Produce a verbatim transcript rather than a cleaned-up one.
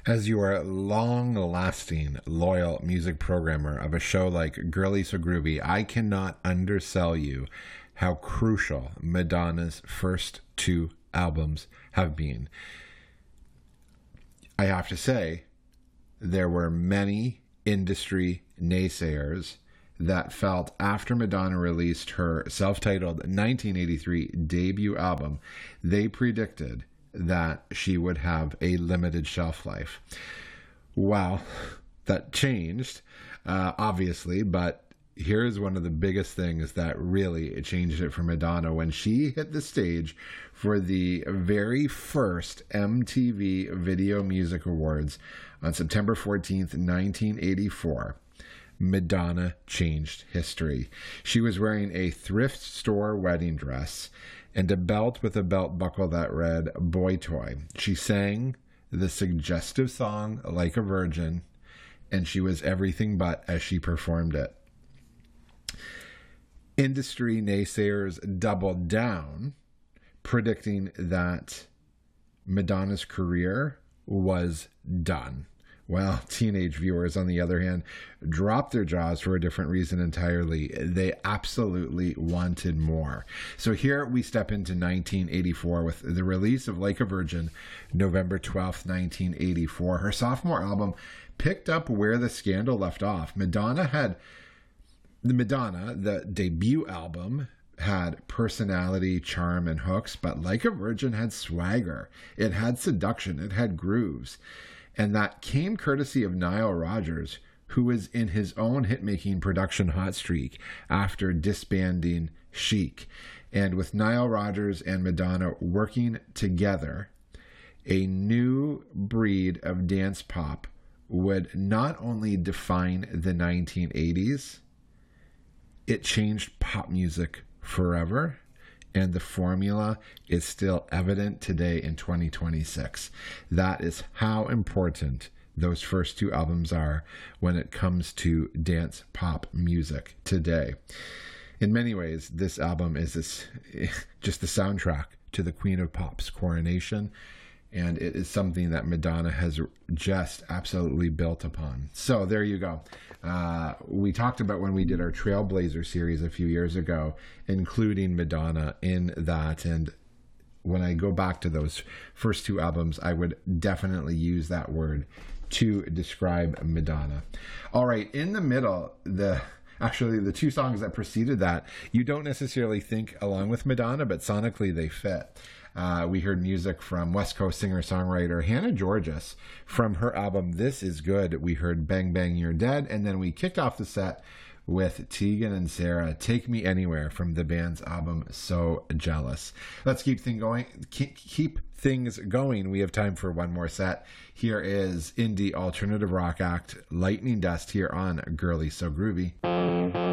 As your long lasting, loyal music programmer of a show like Girly So Groovy, I cannot undersell you how crucial Madonna's first two albums have been. I have to say, there were many industry naysayers that felt after Madonna released her self-titled nineteen eighty-three debut album, they predicted that she would have a limited shelf life. Well, that changed, uh, obviously, but here's one of the biggest things that really changed it for Madonna when she hit the stage for the very first M T V Video Music Awards on September fourteenth, nineteen eighty-four. Madonna changed history. She was wearing a thrift store wedding dress and a belt with a belt buckle that read "Boy Toy." She sang the suggestive song Like a Virgin, and she was everything but as she performed it. Industry naysayers doubled down, predicting that Madonna's career was done. Well, teenage viewers, on the other hand, dropped their jaws for a different reason entirely. They absolutely wanted more. So here we step into nineteen eighty-four with the release of Like a Virgin, November twelfth, nineteen eighty-four. Her sophomore album picked up where the scandal left off. Madonna had, the Madonna, the debut album, had personality, charm, and hooks, but Like a Virgin had swagger. It had seduction. It had grooves. And that came courtesy of Nile Rodgers, who was in his own hit-making production hot streak after disbanding Chic. And with Nile Rodgers and Madonna working together, a new breed of dance pop would not only define the nineteen eighties, it changed pop music forever. And the formula is still evident today in twenty twenty-six. That is how important those first two albums are when it comes to dance pop music today. In many ways, this album is this, just the soundtrack to the Queen of Pop's coronation, and it is something that Madonna has just absolutely built upon. So there you go. Uh, we talked about when we did our Trailblazer series a few years ago, including Madonna in that. And when I go back to those first two albums, I would definitely use that word to describe Madonna. All right, in the middle, the actually the two songs that preceded that, you don't necessarily think along with Madonna, but sonically they fit. Uh, we heard music from West Coast singer-songwriter Hannah Georgas from her album This Is Good. We heard Bang Bang You're Dead, and then we kicked off the set with Tegan and Sara, Take Me Anywhere, from the band's album So Jealous. Let's keep thing going. Keep, keep things going. We have time for one more set. Here is indie alternative rock act Lightning Dust here on Girly So Groovy.